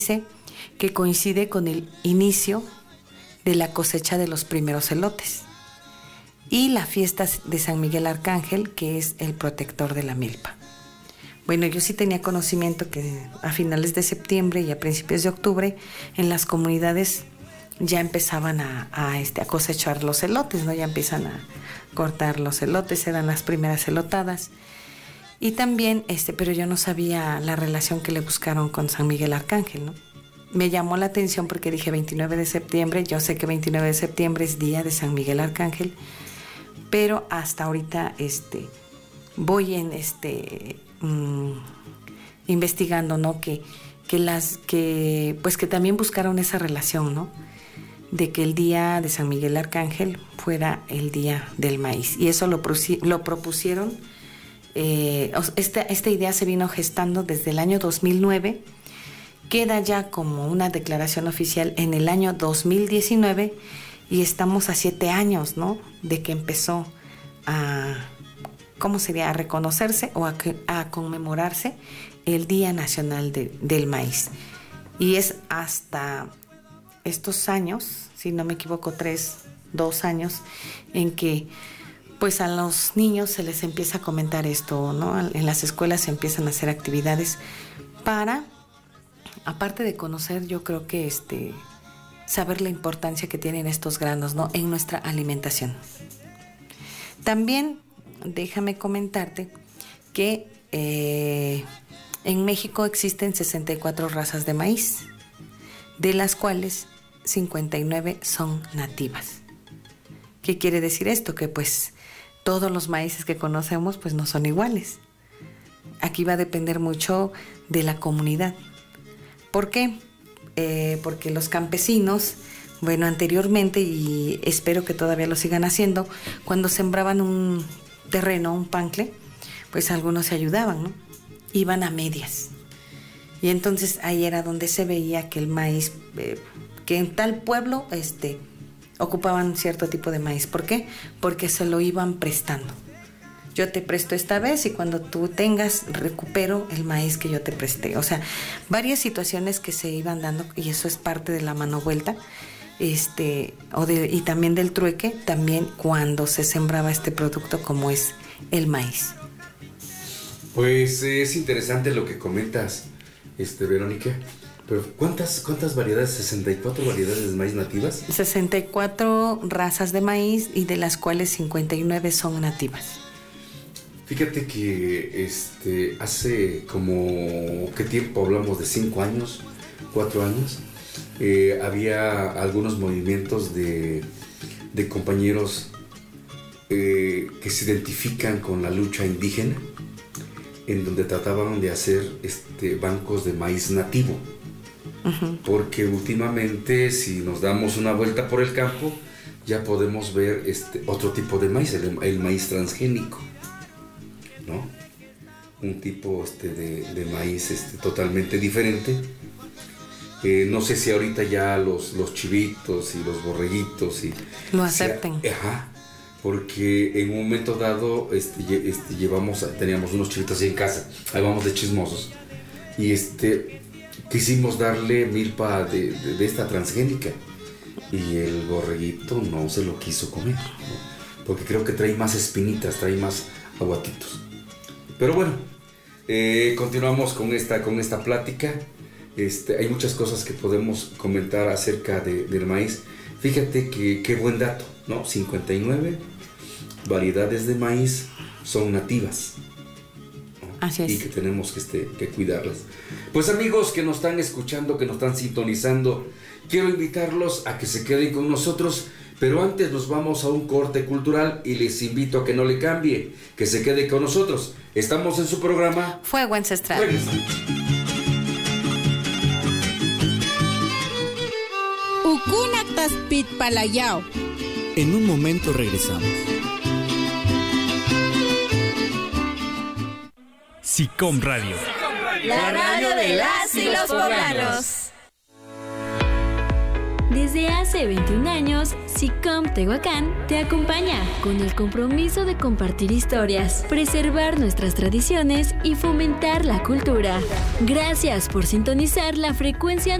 que coincide con el inicio de la cosecha de los primeros elotes, y la fiesta de San Miguel Arcángel, que es el protector de la milpa. Bueno, yo sí tenía conocimiento que a finales de septiembre y a principios de octubre en las comunidades ya empezaban a cosechar los elotes, ¿no? Ya empiezan a cortar los elotes, se dan las primeras elotadas. Y también, pero yo no sabía la relación que le buscaron con San Miguel Arcángel, ¿no? Me llamó la atención porque dije 29 de septiembre, yo sé que 29 de septiembre es día de San Miguel Arcángel, pero hasta ahorita voy investigando, ¿no? Que también buscaron esa relación, ¿no? De que el día de San Miguel Arcángel fuera el día del maíz. Y eso lo propusieron. Esta idea se vino gestando desde el año 2009, queda ya como una declaración oficial en el año 2019 y estamos a 7 años, ¿no? De que empezó a reconocerse o a conmemorarse el Día Nacional del Maíz. Y es hasta estos años, si no me equivoco, 2 años, en que pues a los niños se les empieza a comentar esto, ¿no? En las escuelas se empiezan a hacer actividades para, aparte de conocer, yo creo que saber la importancia que tienen estos granos, ¿no? En nuestra alimentación. También déjame comentarte que en México existen 64 razas de maíz, de las cuales 59 son nativas. ¿Qué quiere decir esto? Que pues todos los maíces que conocemos pues no son iguales. Aquí va a depender mucho de la comunidad. ¿Por qué? Porque los campesinos, bueno, anteriormente, y espero que todavía lo sigan haciendo, cuando sembraban un terreno, un pancle, pues algunos se ayudaban, ¿no? Iban a medias. Y entonces ahí era donde se veía que el maíz, que en tal pueblo, ocupaban cierto tipo de maíz. ¿Por qué? Porque se lo iban prestando. Yo te presto esta vez y cuando tú tengas, recupero el maíz que yo te presté. O sea, varias situaciones que se iban dando, y eso es parte de la mano vuelta, y también del trueque, también cuando se sembraba este producto como es el maíz. Pues es interesante lo que comentas, Verónica. Pero ¿cuántas variedades? ¿64 variedades de maíz nativas? 64 razas de maíz y de las cuales 59 son nativas. Fíjate que hace como, ¿qué tiempo hablamos? ¿De 5 años? ¿4 años? Había algunos movimientos de compañeros que se identifican con la lucha indígena, en donde trataban de hacer bancos de maíz nativo. Uh-huh. Porque últimamente, si nos damos una vuelta por el campo, ya podemos ver otro tipo de maíz, el maíz transgénico, ¿no? Un tipo de maíz totalmente diferente. No sé si ahorita ya los chivitos y los borreguitos lo acepten. Porque en un momento dado teníamos unos chivitos ahí en casa, ahí vamos de chismosos, y quisimos darle milpa de esta transgénica y el borreguito no se lo quiso comer, ¿no? Porque creo que trae más espinitas, trae más aguatitos. Pero bueno, continuamos con esta plática. Hay muchas cosas que podemos comentar acerca del maíz. Fíjate que qué buen dato, ¿no? 59 variedades de maíz son nativas, ¿no? Así es. Y que tenemos que cuidarlas. Pues amigos que nos están escuchando, que nos están sintonizando, quiero invitarlos a que se queden con nosotros, pero antes nos vamos a un corte cultural y les invito a que no le cambie, que se quede con nosotros. Estamos en su programa Fuego Ancestral. Ucunactas Pitpalayao. En un momento regresamos. SICOM Radio. La radio de las y los poblanos. Desde hace 21 años, SICOM Tehuacán te acompaña con el compromiso de compartir historias, preservar nuestras tradiciones y fomentar la cultura. Gracias por sintonizar la frecuencia